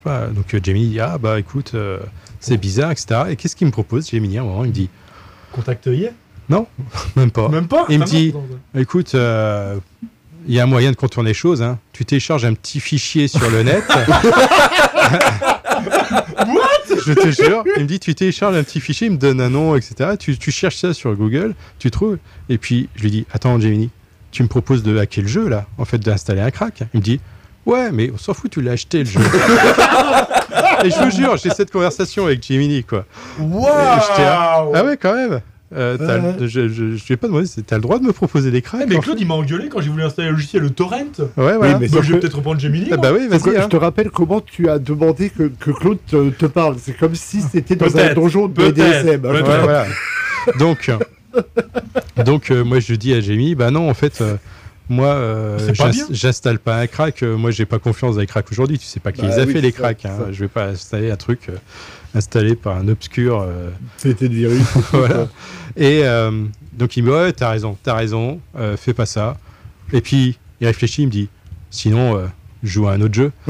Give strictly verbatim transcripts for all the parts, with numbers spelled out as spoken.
Bah, donc euh, Gemini dit ah bah écoute euh, c'est bizarre et cetera. Et qu'est-ce qu'il me propose Gemini à un moment il me dit Contact I A non même pas. Même pas. Il me Ah, dit non, non, non. écoute euh, il y a un moyen de contourner les choses hein. Tu télécharges un petit fichier sur le net. What? Je te jure. Il me dit tu télécharges un petit fichier, il me donne un nom et cetera. Tu, tu cherches ça sur Google, tu trouves. Et puis je lui dis attends Gemini, tu me proposes de hacker le jeu là, en fait d'installer un crack. Il me dit ouais, mais on s'en fout, tu l'as acheté le jeu. Et je vous jure, j'ai cette conversation avec Gemini, quoi. Waouh! Ah ouais, quand même. Euh, t'as Ouais. le- je, je, je vais pas demander, c'est- t'as le droit de me proposer des cracks Eh, mais en Claude, fait il m'a engueulé quand j'ai voulu installer le logiciel, le torrent. Ouais, voilà. mais Bah, sauf je vais que- peut-être reprendre Gemini. Ah moi. bah oui, Donc, vas-y. je Hein. te rappelle comment tu as demandé que, que Claude te, te parle. C'est comme si c'était dans un Peut-être, donjon de B D S M. peut-être. Ouais, voilà. Donc, donc euh, moi je dis à Gemini, bah non, en fait, euh, moi, euh, C'est pas j'ins- bien. j'installe pas un crack. euh, moi, j'ai pas confiance dans les cracks aujourd'hui. Tu sais pas qui Bah les a oui, fait les c'est ça, cracks. c'est Hein. ça. Je vais pas installer un truc euh, installé par un obscur. euh, C'était de virus. voilà. Et euh, donc il me dit ouais, t'as raison, t'as raison, euh, fais pas ça. Et puis il réfléchit, il me dit sinon euh, joue à un autre jeu.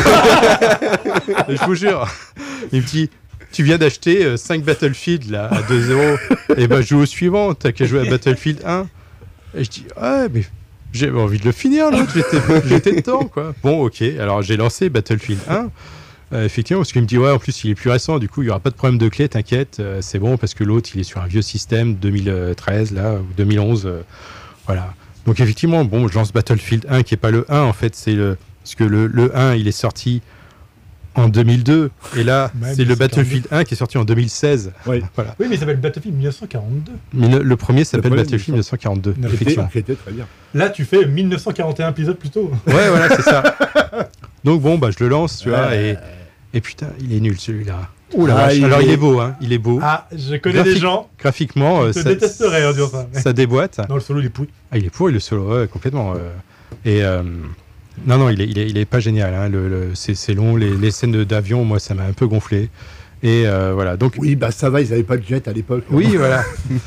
Et je vous jure, il me dit tu viens d'acheter euh, cinq Battlefield là à deux euros, et ben joue au suivant, t'as qu'à jouer à Battlefield un. Et je dis ouais, mais j'ai envie de le finir l'autre, j'étais, j'étais dedans quoi. Bon, ok, alors j'ai lancé Battlefield un. Euh, effectivement, parce qu'il me dit ouais, en plus il est plus récent, du coup il y aura pas de problème de clé, t'inquiète, euh, c'est bon parce que l'autre il est sur un vieux système deux mille treize là ou deux mille onze, euh, voilà. Donc effectivement, bon, je lance Battlefield un qui est pas le un en fait, c'est le parce que le, le un il est sorti en deux mille deux et là Ouais, c'est mais le c'est Battlefield un qui est sorti en deux mille seize. Oui. Voilà. Oui, mais il s'appelle Battlefield mille neuf cent quarante-deux. Mais le, le premier s'appelle premier, Battlefield il me mille neuf cent quarante-deux. Non, Qui Effectivement. était, qui était très bien. Là, tu fais mille neuf cent quarante et un épisodes plus tôt. Ouais, voilà, c'est ça. Donc bon, bah je le lance, tu vois, Ouais. et et putain, il est nul celui-là. Ouh la Ah, vache. il Alors est- il est beau, hein, il est beau. Ah, je connais Graphique- des gens Graphiquement, qui euh, te ça, détesteraient en disant ça. ça déboîte. Non, le solo, il est pourri. Ah, il est pourri le solo, ouais, complètement. euh. Et euh, non, non, il est, il est, il est pas génial. Hein, le, le- c'est, c'est long, les, les scènes de- d'avion, moi, ça m'a un peu gonflé. Et euh, voilà, donc. Oui, bah ça va, ils n'avaient pas de jet à l'époque. Oui, voilà.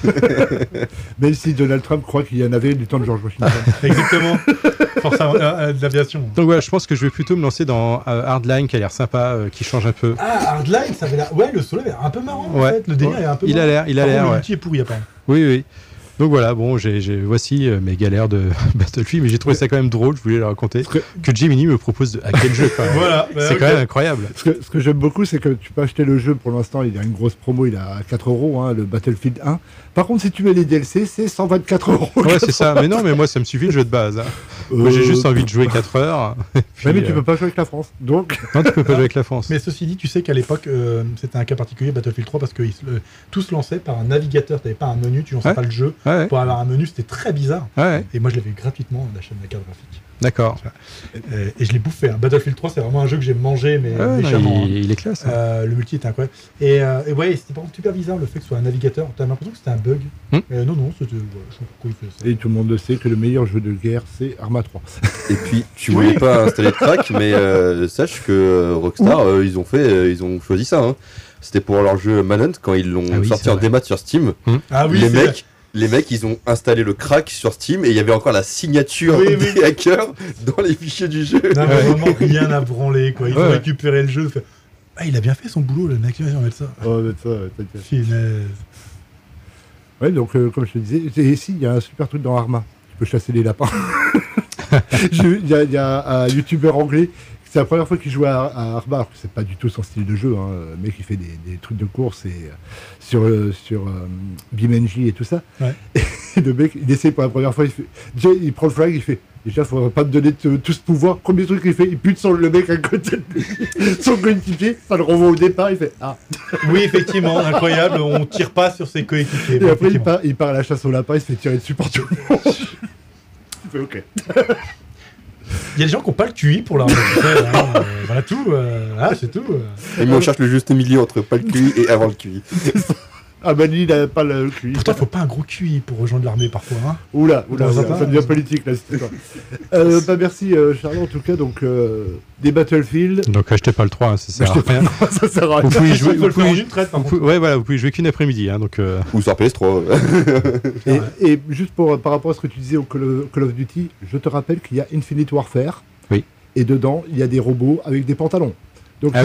Même si Donald Trump croit qu'il y en avait du temps de George Washington. Exactement. Force à- à- à- de l'aviation. Donc voilà, je pense que je vais plutôt me lancer dans euh, Hardline qui a l'air sympa, euh, qui change un peu. Ah, Hardline, ça avait l'air. Ouais, le solo avait l'air un peu marrant en Ouais. fait. Le délire Ouais. est un peu Il a marrant. l'air, il a Par l'air, contre, ouais. Le multi est pourri, apparemment. Oui, oui. Donc voilà, bon, j'ai, j'ai, voici euh, mes galères de Battlefield, mais j'ai trouvé ça quand même drôle, je voulais le raconter, que- que Gemini me propose de hacker le jeu quand même. Voilà. bah, C'est ok. quand même incroyable. Ce que, ce que j'aime beaucoup, c'est que tu peux acheter le jeu pour l'instant. Il y a une grosse promo, il est à quatre euros, hein, le Battlefield un. Par contre, si tu mets les D L C, c'est cent vingt-quatre euros. Ouais, c'est ça. Mais non, mais moi, ça me suffit le jeu de base. Hein. Moi, j'ai Euh, juste envie de jouer quatre heures. et puis, Ouais, mais tu euh, peux pas jouer avec la France. Donc, Non, tu peux pas jouer avec la France. Mais ceci dit, tu sais qu'à l'époque, euh, c'était un cas particulier, Battlefield trois, parce que ils se- euh, tout se lançait par un navigateur. Tu n'avais pas un menu, tu lançais Ouais. pas le jeu. Ouais, Pour avoir un menu, c'était très bizarre. ouais, ouais. Et moi, je l'avais eu gratuitement, on achète ma carte graphique. D'accord. Euh, et je l'ai bouffé. hein. Battlefield trois, c'est vraiment un jeu que j'ai mangé, mais Ouais, non, méchamment. il, il est classe. hein. Euh, le multi était incroyable. Et, euh, et ouais, c'était par contre super bizarre le fait que ce soit un navigateur. T'as l'impression que c'était un bug. Hmm. Euh, non, non, c'était. Ouais, je sais pas pourquoi il fait ça. et tout le monde le sait que le meilleur jeu de guerre, c'est Arma trois. Et puis, tu Oui. voulais pas installer de crack, mais euh, sache que euh, Rockstar, euh, ils ont fait, euh, ils ont choisi ça. Hein. C'était pour leur jeu Manhunt quand ils l'ont Ah oui, sorti c'est en vrai. démat sur Steam. Ah oui, les c'est- mecs, les mecs, ils ont installé le crack sur Steam et il y avait encore la signature Oui, des oui. hackers dans les fichiers du jeu. Non, mais Ouais. vraiment rien à branler, quoi. Ils ont Ouais. récupéré le jeu. Fait, ah, il a bien fait son boulot, le mec. Il va mettre ça. Oh, mais ça, ouais, t'inquiète. Finesse. Ouais, donc, euh, comme je te disais, et si, il y a un super truc dans Arma. Tu peux chasser les lapins. Je- Il y, a- il y a un youtubeur anglais, c'est la première fois qu'il joue à, à Arma, alors que c'est pas du tout son style de jeu, hein. Le mec il fait des, des trucs de course et, euh, sur, euh, sur euh, BeamNG et tout ça. Ouais. Et le mec, il essaie pour la première fois, il, fait, déjà, il prend le flag, il fait déjà, faudrait pas me donner t- tout ce pouvoir. Premier truc qu'il fait, il bute son, le mec à côté de lui. Son coéquipier, ça le renvoie au départ, il fait ah. Oui, effectivement, incroyable. On tire pas sur ses coéquipiers. Et après, il effectivement. part, il part à la chasse au lapin, il se fait tirer dessus par tout le monde. Il fait ok. Il y a des gens qui n'ont pas le Q I pour leur. tu sais, hein, euh, voilà tout. euh, ah, c'est tout. euh. Et mais on cherche le juste milieu entre pas le Q I et avant le Q I. Ah bah lui, il a pas le Q I. Pourtant, il faut pas un gros Q I pour rejoindre l'armée parfois. Hein. Oula, oula, Dans oula, un temps, ça devient euh, politique là, c'est quoi. Euh, bah merci euh, Charles en tout cas, donc euh, des Battlefield, Donc achetez pas le trois, hein, ça sert à Achetez rien. ça sert à Vous rien. pouvez Il jouer, faut vous le faire en pouvez, une traite, par vous contre. pouvez- ouais, voilà, vous pouvez jouer qu'une après-midi. Hein, donc, euh, Ou sur P S trois. Et, et juste pour, par rapport à ce que tu disais au Call of, Call of Duty, je te rappelle qu'il y a Infinite Warfare. Oui. Et dedans, il y a des robots avec des pantalons.